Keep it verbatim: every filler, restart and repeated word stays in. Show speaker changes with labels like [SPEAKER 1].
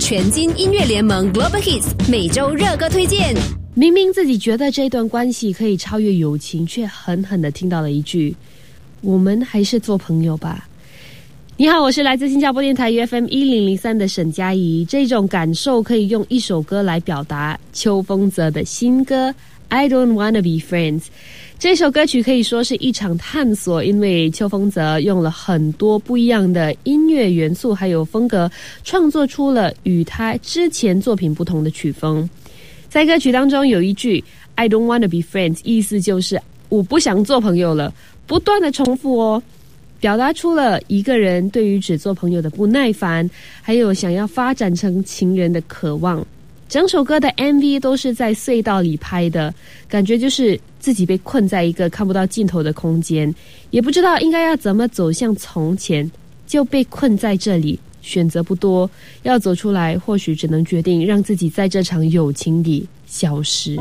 [SPEAKER 1] 全金音乐联盟 Global Hits 每周热歌推荐。
[SPEAKER 2] 明明自己觉得这段关系可以超越友情，却狠狠地听到了一句：我们还是做朋友吧。你好，我是来自新加坡电台 U F M 一零零三的沈佳宜。这种感受可以用一首歌来表达，邱锋泽的新歌 I Don't Wanna Be Friends。 这首歌曲可以说是一场探索，因为邱锋泽用了很多不一样的音乐元素还有风格，创作出了与他之前作品不同的曲风。在歌曲当中有一句 I don't wanna be friends， 意思就是我不想做朋友了，不断的重复哦，表达出了一个人对于只做朋友的不耐烦，还有想要发展成情人的渴望。整首歌的 M V 都是在隧道里拍的，感觉就是自己被困在一个看不到尽头的空间，也不知道应该要怎么走向从前，就被困在这里，选择不多，要走出来或许只能决定让自己在这场友情里消失。